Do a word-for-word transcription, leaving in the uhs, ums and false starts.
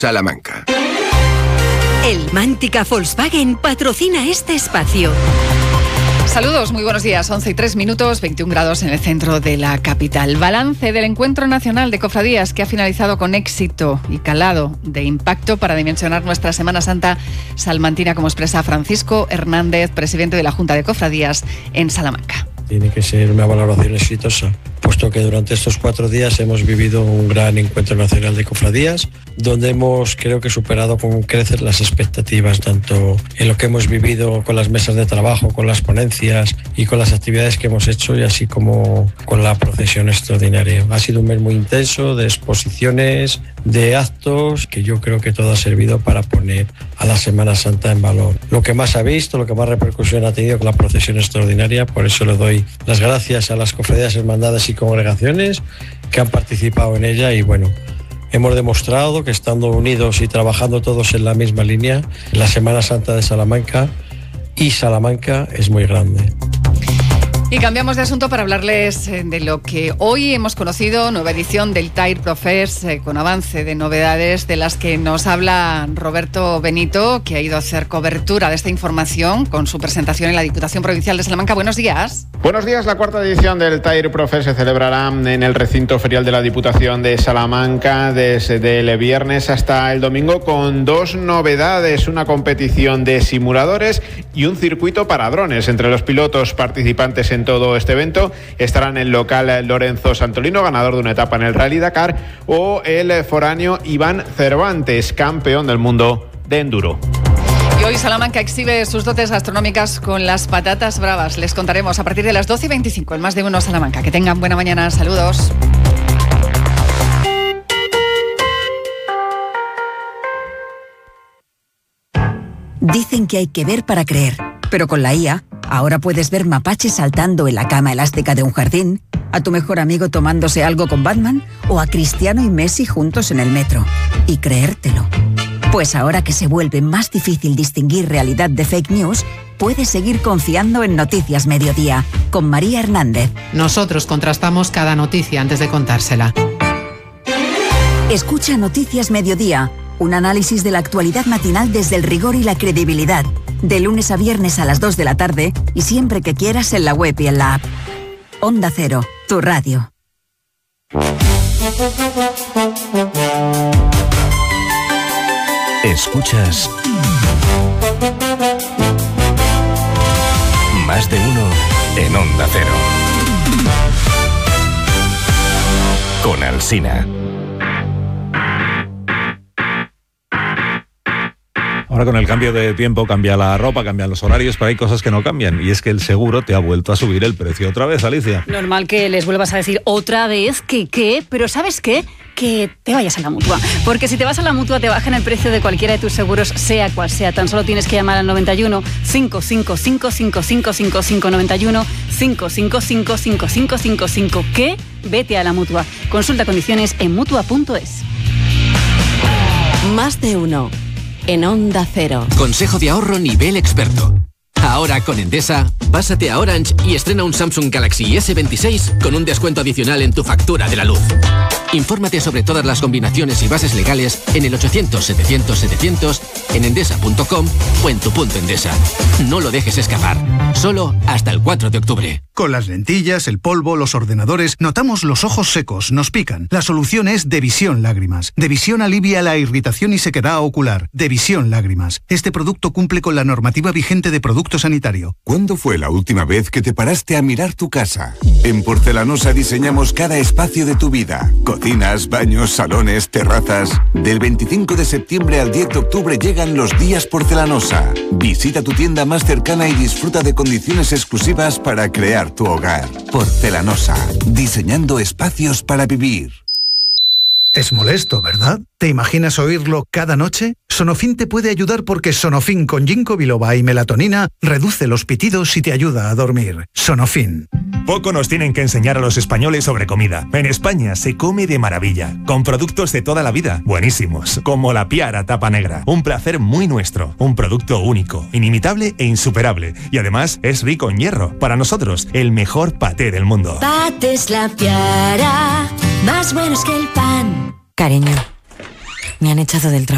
Salamanca. El Mántica Volkswagen patrocina este espacio. Saludos, muy buenos días. once y tres minutos, veintiún grados en el centro de la capital. Balance del Encuentro Nacional de Cofradías que ha finalizado con éxito y calado de impacto para dimensionar nuestra Semana Santa salmantina, como expresa Francisco Hernández, presidente de la Junta de Cofradías en Salamanca. Tiene que ser una valoración exitosa, puesto que durante estos cuatro días hemos vivido un gran encuentro nacional de cofradías, donde hemos, creo que, superado con creces las expectativas, tanto en lo que hemos vivido con las mesas de trabajo, con las ponencias y con las actividades que hemos hecho, y así como con la procesión extraordinaria. Ha sido un mes muy intenso de exposiciones, de actos, que yo creo que todo ha servido para poner a la Semana Santa en valor. Lo que más ha visto, lo que más repercusión ha tenido con la procesión extraordinaria, por eso le doy las gracias a las cofradías, hermandades y congregaciones que han participado en ella, y bueno, hemos demostrado que estando unidos y trabajando todos en la misma línea, la Semana Santa de Salamanca y Salamanca es muy grande. Y cambiamos de asunto para hablarles de lo que hoy hemos conocido, nueva edición del Tair Profes, eh, con avance de novedades de las que nos habla Roberto Benito, que ha ido a hacer cobertura de esta información con su presentación en la Diputación Provincial de Salamanca. Buenos días. Buenos días. La cuarta edición del Tair Profes se celebrará en el recinto ferial de la Diputación de Salamanca desde el viernes hasta el domingo, con dos novedades: una competición de simuladores y un circuito para drones. Entre los pilotos participantes en todo este evento estarán el local Lorenzo Santolino, ganador de una etapa en el Rally Dakar, o el foráneo Iván Cervantes, campeón del mundo de enduro. Y hoy Salamanca exhibe sus dotes gastronómicas con las patatas bravas. Les contaremos a partir de las doce y veinticinco en Más de Uno Salamanca. Que tengan buena mañana. Saludos. Dicen que hay que ver para creer, pero con la I A, ahora puedes ver mapaches saltando en la cama elástica de un jardín, a tu mejor amigo tomándose algo con Batman o a Cristiano y Messi juntos en el metro. Y creértelo. Pues ahora que se vuelve más difícil distinguir realidad de fake news, puedes seguir confiando en Noticias Mediodía, con María Hernández. Nosotros contrastamos cada noticia antes de contársela. Escucha Noticias Mediodía, un análisis de la actualidad matinal desde el rigor y la credibilidad. De lunes a viernes a las dos de la tarde y siempre que quieras en la web y en la app. Onda Cero, tu radio. Escuchas Más de Uno en Onda Cero. Con Alsina. Ahora con el cambio de tiempo cambia la ropa, cambian los horarios, pero hay cosas que no cambian, y es que el seguro te ha vuelto a subir el precio otra vez, Alicia. Normal que les vuelvas a decir otra vez que qué, pero ¿sabes qué? Que te vayas a la Mutua, porque si te vas a la Mutua te bajan el precio de cualquiera de tus seguros, sea cual sea. Tan solo tienes que llamar al noventa y uno, cinco cinco cinco, cinco cinco cinco cinco, noventa y uno, cinco cinco cinco, cinco cinco cinco cinco. ¿Qué? Vete a la Mutua. Consulta condiciones en mutua punto es. Más de Uno en Onda Cero. Consejo de ahorro nivel experto. Ahora con Endesa, pásate a Orange y estrena un Samsung Galaxy ese veintiséis con un descuento adicional en tu factura de la luz. Infórmate sobre todas las combinaciones y bases legales en el ochocientos, setecientos, setecientos, en endesa punto com o en tu punto Endesa. No lo dejes escapar. Solo hasta el cuatro de octubre. Con las lentillas, el polvo, los ordenadores, notamos los ojos secos, nos pican. La solución es Devisión Lágrimas. Devisión alivia la irritación y sequedad ocular. Devisión Lágrimas. Este producto cumple con la normativa vigente de producto sanitario. ¿Cuándo fue la última vez que te paraste a mirar tu casa? En Porcelanosa diseñamos cada espacio de tu vida. Cocinas, baños, salones, terrazas. Del veinticinco de septiembre al diez de octubre llegan los días Porcelanosa. Visita tu tienda más cercana y disfruta de condiciones exclusivas para crear tu hogar. Porcelanosa, diseñando espacios para vivir. Es molesto, ¿verdad? ¿Te imaginas oírlo cada noche? Sonofin te puede ayudar porque Sonofin con ginkgo biloba y melatonina reduce los pitidos y te ayuda a dormir. Sonofin. Poco nos tienen que enseñar a los españoles sobre comida. En España se come de maravilla, con productos de toda la vida, buenísimos, como la Piara tapa negra. Un placer muy nuestro, un producto único, inimitable e insuperable. Y además es rico en hierro. Para nosotros, el mejor paté del mundo. Patés La Piara, más buenos que el pan. Cariño, me han echado del trabajo.